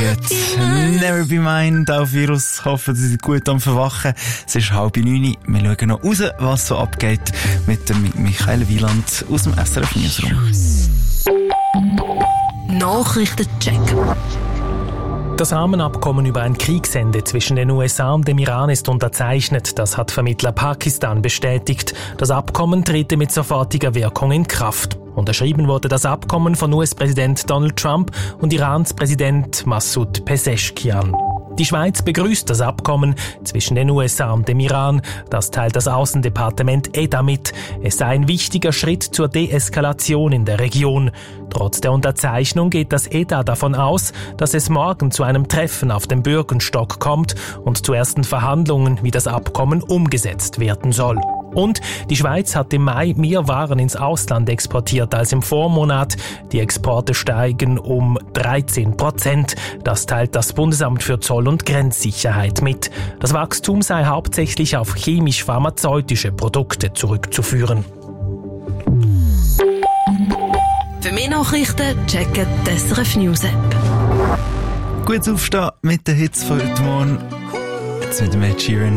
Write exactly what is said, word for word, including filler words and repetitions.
gut. Never be mine, auf Virus. Hoffen, Sie sind gut am Verwachen. Es ist halb neun. Wir schauen noch raus, was so abgeht mit dem Michael Wieland aus dem S R F Newsroom. Nachrichtencheck. Das Rahmenabkommen über ein Kriegsende zwischen den U S A und dem Iran ist unterzeichnet. Das hat Vermittler Pakistan bestätigt. Das Abkommen trete mit sofortiger Wirkung in Kraft. Unterschrieben wurde das Abkommen von U S-Präsident Donald Trump und Irans Präsident Massoud Pezeshkian. Die Schweiz begrüßt das Abkommen zwischen den U S A und dem Iran. Das teilt das Außendepartement E D A mit. Es sei ein wichtiger Schritt zur Deeskalation in der Region. Trotz der Unterzeichnung geht das E D A davon aus, dass es morgen zu einem Treffen auf dem Bürgenstock kommt und zu ersten Verhandlungen, wie das Abkommen umgesetzt werden soll. Und die Schweiz hat im Mai mehr Waren ins Ausland exportiert als im Vormonat. Die Exporte steigen um dreizehn Prozent. Das teilt das Bundesamt für Zoll- und Grenzsicherheit mit. Das Wachstum sei hauptsächlich auf chemisch-pharmazeutische Produkte zurückzuführen. Für mehr Nachrichten checken die S R F News App. Gut aufstehen mit den Hits von heute Morgen. Jetzt mit dem Ed Sheeran.